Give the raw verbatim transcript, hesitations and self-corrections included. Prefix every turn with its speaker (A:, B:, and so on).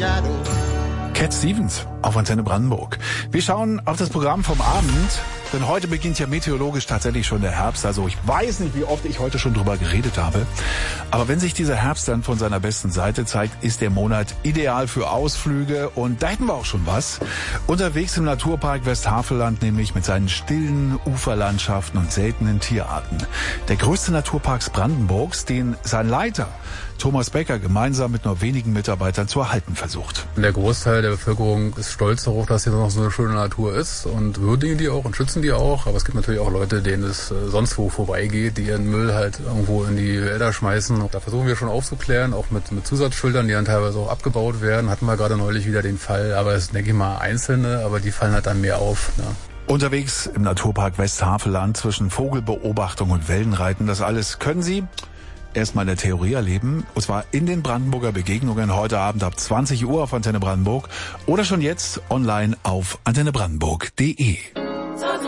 A: Cat Stevens auf Antenne Brandenburg. Wir schauen auf das Programm vom Abend, denn heute beginnt ja meteorologisch tatsächlich schon der Herbst. Also ich weiß nicht, wie oft ich heute schon drüber geredet habe. Aber wenn sich dieser Herbst dann von seiner besten Seite zeigt, ist der Monat ideal für Ausflüge. Und da hätten wir auch schon was. Unterwegs im Naturpark Westhaveland, nämlich mit seinen stillen Uferlandschaften und seltenen Tierarten. Der größte Naturpark Brandenburgs, den sein Leiter Thomas Becker gemeinsam mit nur wenigen Mitarbeitern zu erhalten versucht.
B: Der Großteil der Bevölkerung ist stolz darauf, dass hier noch so eine schöne Natur ist und würdigen die auch und schützen die auch. Aber es gibt natürlich auch Leute, denen es sonst wo vorbeigeht, die ihren Müll halt irgendwo in die Wälder schmeißen. Da versuchen wir schon aufzuklären, auch mit, mit Zusatzschildern, die dann teilweise auch abgebaut werden. Hatten wir gerade neulich wieder den Fall, aber es sind, denke ich mal, einzelne, aber die fallen halt dann mehr auf. Ne?
A: Unterwegs im Naturpark Westhaveland zwischen Vogelbeobachtung und Wellenreiten, das alles können Sie erstmal in der Theorie erleben, und zwar in den Brandenburger Begegnungen heute Abend ab zwanzig Uhr auf Antenne Brandenburg oder schon jetzt online auf antenne brandenburg punkt de.